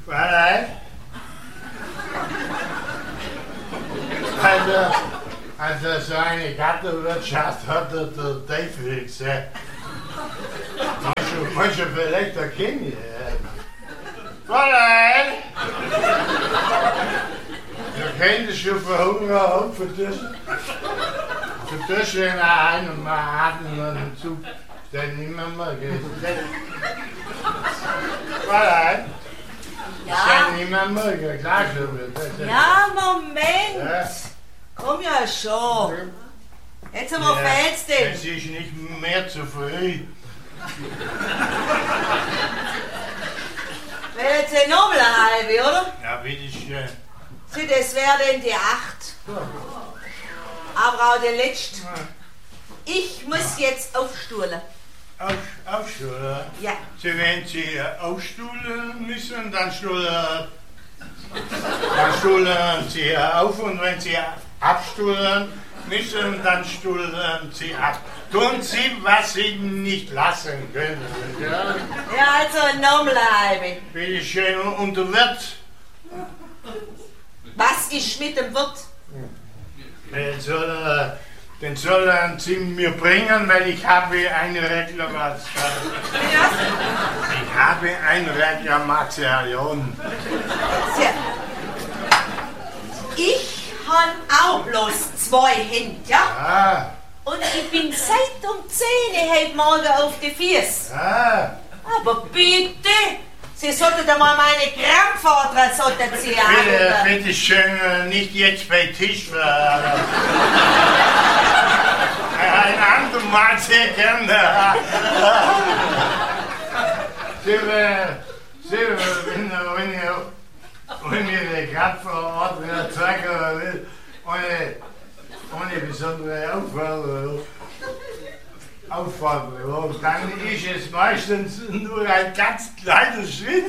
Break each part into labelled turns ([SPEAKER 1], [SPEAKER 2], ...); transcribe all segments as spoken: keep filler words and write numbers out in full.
[SPEAKER 1] Nein. Also, also so eine Gartenwirtschaft hat der, der Teufel gesagt. Manche, manche vielleicht erkennen. Fräulein! Du könntest schon verhungern haben für das. Für das schön ein und mal atmen und einen Zug. Dann nicht mehr mal gehen. Fräulein!
[SPEAKER 2] Ja?
[SPEAKER 1] Dann nicht mehr mal gehen. Klar schon.
[SPEAKER 2] Ja, Moment!
[SPEAKER 1] Ja.
[SPEAKER 2] Komm ja schon. Jetzt haben wir
[SPEAKER 1] Ja,
[SPEAKER 2] Fans denn.
[SPEAKER 1] es ist nicht mehr zu früh.
[SPEAKER 2] Wäre jetzt ja nochmal eine halbe, oder?
[SPEAKER 1] Ja, bitteschön.
[SPEAKER 2] Sieh, das wäre denn die acht. Aber auch die letzte. Ich muss jetzt aufstuhlen.
[SPEAKER 1] Auf, aufstuhlen?
[SPEAKER 2] Ja.
[SPEAKER 1] Sie, wenn Sie aufstuhlen müssen, dann stuhlen, dann stuhlen Sie auf, und wenn Sie abstuhlen müssen, dann stuhlen Sie ab. Tun Sie, was Sie nicht lassen können. Ja,
[SPEAKER 2] Ja, also nochmal eine halbe.
[SPEAKER 1] bitte schön. Und der Wirt,
[SPEAKER 2] Was ist mit dem Wirt?
[SPEAKER 1] den soll, den sollen Sie mir bringen, weil ich habe eine Reklamation.
[SPEAKER 2] Ja.
[SPEAKER 1] Ich habe eine Reklamation.
[SPEAKER 2] Tja. Ich habe auch bloß zwei Hände, ja?
[SPEAKER 1] Ah,
[SPEAKER 2] Und ich bin seit um zehn heute Morgen auf die Füße.
[SPEAKER 1] ah.
[SPEAKER 2] Aber bitte, Sie sollten einmal meine Krampfader sollten Sie
[SPEAKER 1] Bitte,
[SPEAKER 2] haben.
[SPEAKER 1] bitte schön, nicht jetzt bei Tisch. Ein andermal sehr gerne. Sie, Sie, wenn, wenn ihr, wenn ihr den Krampfader zeigen will, ohne, ohne besondere Aufwand, Aufforderung, dann ist es meistens nur ein ganz kleiner Schritt.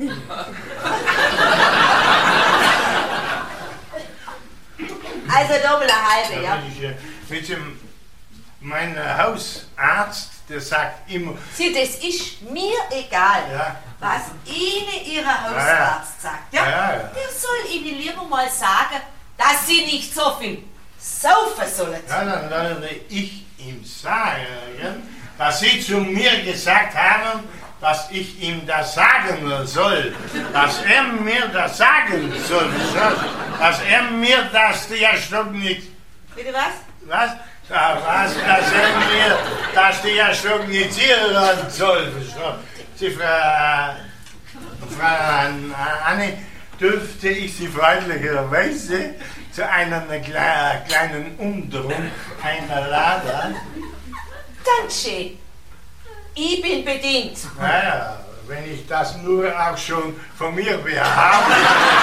[SPEAKER 2] Also doppel eine halbe, ja?
[SPEAKER 1] Mit dem, mein Hausarzt, der sagt immer,
[SPEAKER 2] Sie, das ist mir egal,
[SPEAKER 1] ja,
[SPEAKER 2] was Ihnen Ihr Hausarzt sagt, ja?
[SPEAKER 1] Ja, ja.
[SPEAKER 2] Der soll Ihnen lieber mal sagen, dass Sie nicht so viel saufen sollen.
[SPEAKER 1] ja, dann dann ich ihm sagen, dass Sie zu mir gesagt haben, dass ich ihm das sagen soll, dass er mir das sagen soll, dass er mir das der Stock nicht,
[SPEAKER 2] Bitte was?
[SPEAKER 1] was? Ja, was, dass er mir das der Stock nicht hören soll. Sie, Frau, Frau Anne, dürfte ich Sie freundlicherweise zu einer kle kleinen Umdrehung einladen?
[SPEAKER 2] Dankeschön. Ich bin bedient.
[SPEAKER 1] Naja, wenn ich das nur auch schon von mir behabe.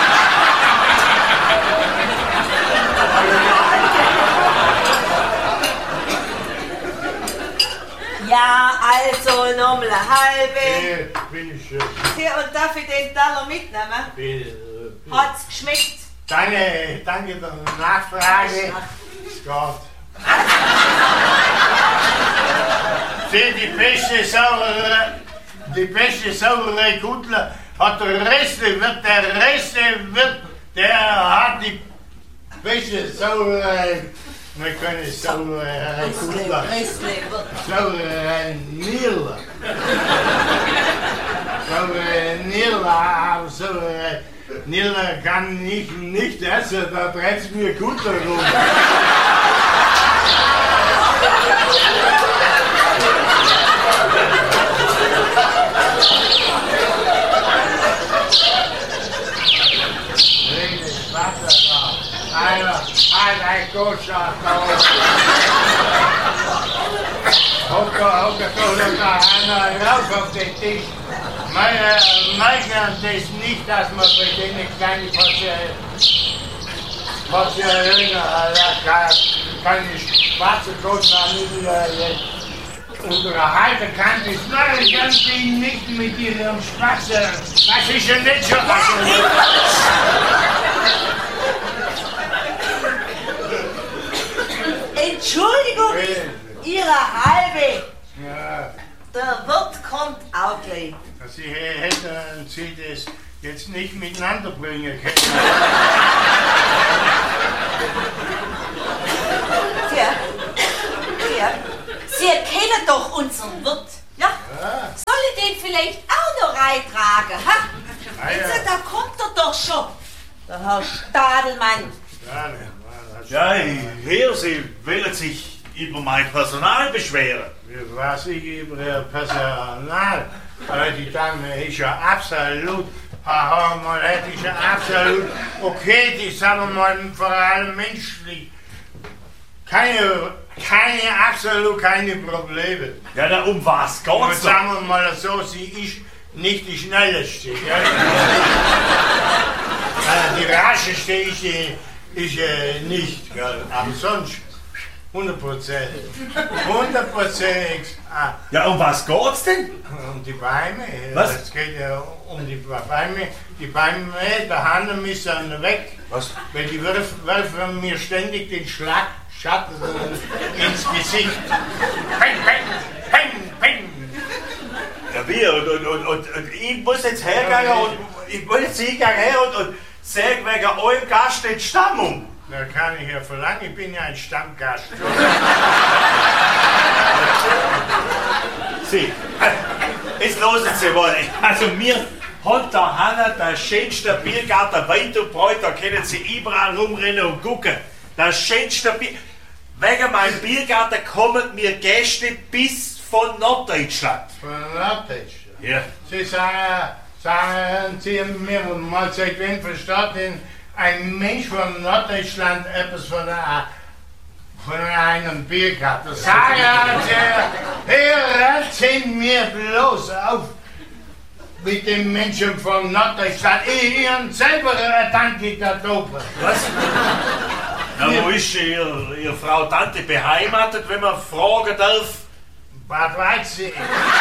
[SPEAKER 2] Ja, also nochmal eine halbe.
[SPEAKER 1] Äh, bin ich schön.
[SPEAKER 2] Sie, und darf ich den Teller mitnehmen?
[SPEAKER 1] Bitte, bitte.
[SPEAKER 2] Hat's geschmeckt?
[SPEAKER 1] Danke, danke der Nachfrage. Gott. Sieh, die beste saure, die beste saure Gutler hat der Reste wird, der Reste wird, der hat die beste saure, wir können saure Gutler, saure Nierler, saure Nierler, saure Nierler kann ich nicht essen, da dreht's mir Gutler rum. Einer, einer Goscha, Hocker, Hocker, Hocker, einer rauf auf den Tisch. Meine, meine das nicht, dass man bei denen kleine Portionen, keine schwarze Goscha unterhalten kann. Nein, ich kann die nicht mit ihrem Spaß. Das ist ja nicht so.
[SPEAKER 2] Entschuldigung, Ihre halbe.
[SPEAKER 1] Ja,
[SPEAKER 2] Der Wirt kommt auch gleich.
[SPEAKER 1] Sie hätten Sie das jetzt nicht miteinander bringen können.
[SPEAKER 2] Tja, tja, Sie erkennen doch unseren Wirt, ja? ja. Soll ich den vielleicht auch noch reintragen, ha? Ah, ja. Jetzt, da kommt er doch schon, der Herr Stadelmann.
[SPEAKER 3] Ja, ich höre, Sie wollen sich über mein Personal beschweren.
[SPEAKER 1] Was ich über Ihr Personal? Aber die Dame ist ja absolut, haha, mal hätte ich ja absolut okay, die sagen wir mal vor allem menschlich. Keine, keine, absolut keine Probleme.
[SPEAKER 3] Ja, da um was geht's?
[SPEAKER 1] Und sagen wir mal so, sie ist nicht die schnellste. Ja? Die rascheste ist sie ist, äh, nicht, gell? Aber sonst hundert Prozent. hundert Prozent. Ah.
[SPEAKER 3] Ja, um was geht's denn?
[SPEAKER 1] Um die Beine.
[SPEAKER 3] Was?
[SPEAKER 1] Es geht ja um die Beine. Die Beine, der Hand müssen weg.
[SPEAKER 3] Was?
[SPEAKER 1] Weil die werfen, werfen mir ständig den Schlag, Schatten ins Gesicht. Peng, peng, peng, peng.
[SPEAKER 3] Ja, wie? Und, und, und, und, und ich muss jetzt hergehen ja, und ich muss jetzt hingehen her und, und sagen wegen eurem Gast den Stamm um.
[SPEAKER 1] Da kann ich ja verlangen, ich bin ja ein Stammgast.
[SPEAKER 3] Sie, jetzt hören Sie mal. Also mir hat der Hanna der schönste Biergarten weit und breit, da können Sie überall rumrennen und gucken. Das schönste Bier. Wegen meinem Biergarten kommen mir Gäste bis von Norddeutschland.
[SPEAKER 1] Von Norddeutschland?
[SPEAKER 3] Ja.
[SPEAKER 1] Sie sagen, sagen Sie mir mal, seit wann versteht ein Mensch von Norddeutschland etwas von, einer, von einem Biergarten? Sagen Sie, hören Sie mir bloß auf mit den Menschen von Norddeutschland. Ich bin selber eine Tante da oben.
[SPEAKER 3] Was? Na, wo ist ihr, ihr Frau Tante beheimatet, wenn man fragen darf?
[SPEAKER 1] Bad Waldsee.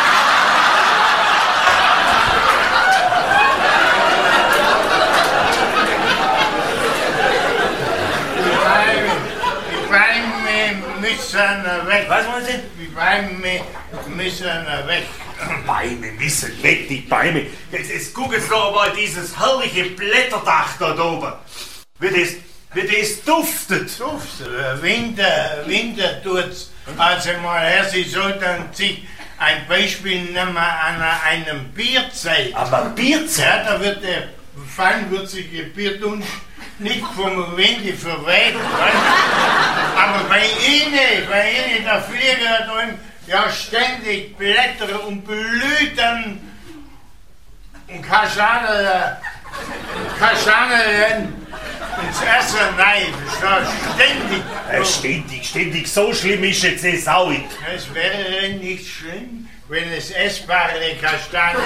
[SPEAKER 1] Die Beine müssen weg.
[SPEAKER 3] Was wollen Sie?
[SPEAKER 1] Die Beine müssen weg.
[SPEAKER 3] Beine müssen weg, die Beine. Jetzt, jetzt gucken Sie doch mal dieses herrliche Blätterdach dort oben. Wie das, wie das duftet.
[SPEAKER 1] Duftet? Winter, Winter tut's. Also mal her, Sie sollten sich ein Beispiel nehmen an einem Bierzelt.
[SPEAKER 3] Aber Bierzelt?
[SPEAKER 1] Ja, da wird der feinwürzige Bierdunst nicht vom Winde verweht. Aber bei Ihnen, bei Ihnen, da fliegen ja ständig Blätter und Blüten und Kaschane, Kaschane ins Essen rein. Ständig.
[SPEAKER 3] Äh, ständig, ständig. So schlimm ist jetzt das auch nicht.
[SPEAKER 1] Es wäre nicht schlimm, wenn es essbare Kastanie.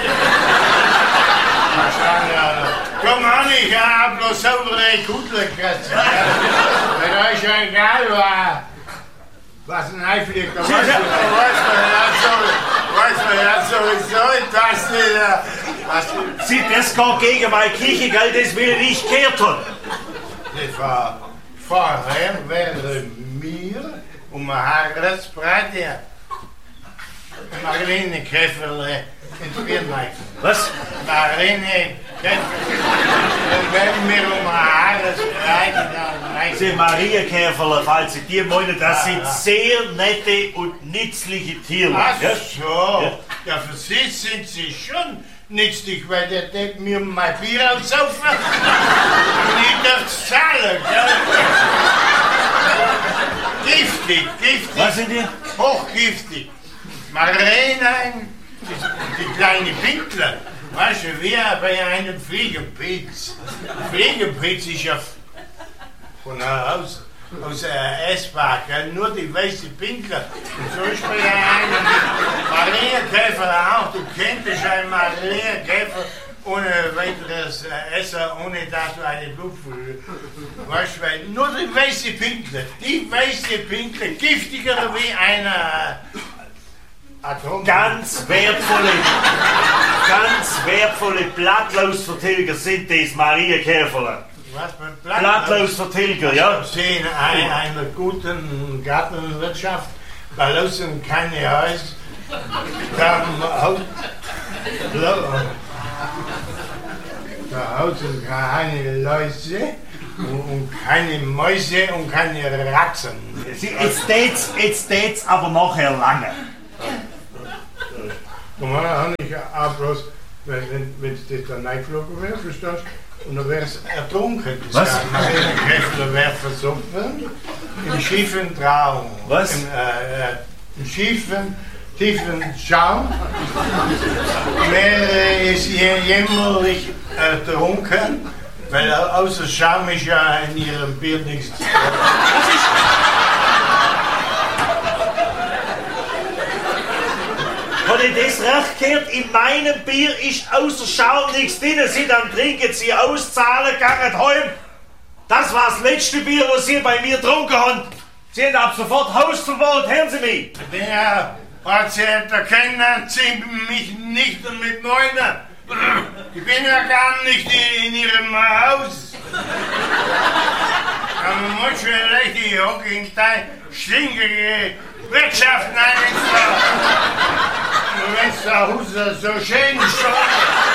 [SPEAKER 1] Kastanie. Komm an, ich habe bloß saubere Kuttelkratzer. Da ist ja egal, was ein Ei fliegt. Da weiß man ja sowieso, dass die.
[SPEAKER 3] Sie, das geht gegen mein Kirchengeld, das will ich nicht gehört haben.
[SPEAKER 1] Das war vorher wäre mir um ein Haaresbreite Marlene Käferle ins Bierleiten.
[SPEAKER 3] Was?
[SPEAKER 1] Marlene Käferle. Und wenn wir um ein Haaresbreite dann
[SPEAKER 3] Sie, Maria Käferle, falls Sie die meinen, das sind sehr nette und nützliche Tiere.
[SPEAKER 1] Ach
[SPEAKER 3] ja?
[SPEAKER 1] so, ja. Ja, für Sie sind Sie schon nützlich, weil der denkt mir mein Bier aussaufen und ich darf zahlen, gell? Giftig, giftig.
[SPEAKER 3] Was sind die?
[SPEAKER 1] Hochgiftig. Marlene, die, die kleine Pinkler, weißt du, wie bei einem Fliegenpilz. Fliegenpilz ist ja von Hause. Aus äh, Essbar, nur die weiße Pinkler. Und so ist bei einem Marienkäfer auch. Du könntest einen Marienkäfer ohne weiteres äh, Essen, ohne dass du eine Blutfülle. Weißt du, weil nur die weiße Pinkler, die weiße Pinkler, giftiger wie eine äh, Atom.
[SPEAKER 3] Ganz wertvolle, ganz wertvolle Blattlausvertilger sind das Marienkäferle.
[SPEAKER 1] Was für
[SPEAKER 3] Blattlausvertilger, ja?
[SPEAKER 1] Sie in einer guten Gartenwirtschaft, da lassen keine Häuser, da Haus und keine Läuse und keine Mäuse und keine Ratzen.
[SPEAKER 3] Jetzt tät's, jetzt tät's aber nachher lange.
[SPEAKER 1] Normal habe ich auch bloß, wenn, wenn, wenn das dann reingeflogen wäre, verstehst du? Und dann wäre es ertrunken. Das
[SPEAKER 3] Was?
[SPEAKER 1] Marienkräfte wäre versunken im schiefen Traum.
[SPEAKER 3] Was?
[SPEAKER 1] Im, äh, im schiefen, tiefen Schaum. Wäre es jämmerlich ertrunken, weil außer Schaum ist ja in ihrem Bild nichts.
[SPEAKER 3] Habe ich das recht gehört? In meinem Bier ist außer Schaum nichts drin. Sie dann trinken, Sie auszahlen, gehen heim. Das war das letzte Bier, was Sie bei mir getrunken haben. Sie haben ab sofort Hausverbot. Hören Sie mich.
[SPEAKER 1] Der Patienten kennen Sie mich nicht mit Neuner. Ich bin ja gar nicht in Ihrem Haus. Aber man muss vielleicht die Hocke in deine stinkige Wirtschaften einstellen. Wenn das Haus so schön ist.